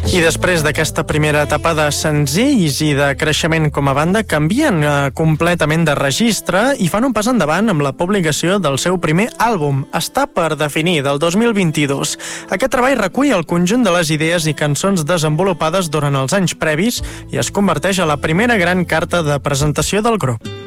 I després d'aquesta primera etapa de senzills i de creixement com a banda, canvien completament de registre i fan un pas endavant amb la publicació del seu primer àlbum, Està per definir, del 2022. Aquest treball recull el conjunt de les idees i cançons desenvolupades durant els anys previs i es converteix a la primera gran carta de presentació del grup.